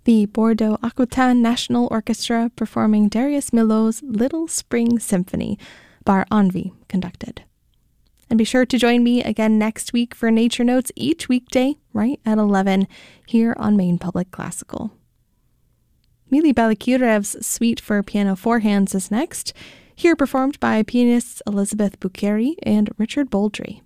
the Bordeaux Aquitaine National Orchestra performing Darius Milhaud's Little Spring Symphony, Bar Envie conducted. And be sure to join me again next week for Nature Notes each weekday, right at 11, here on Maine Public Classical. Mili Balakiev's Suite for Piano Four Hands is next, here performed by pianists Elizabeth Bucheri and Richard Boldry.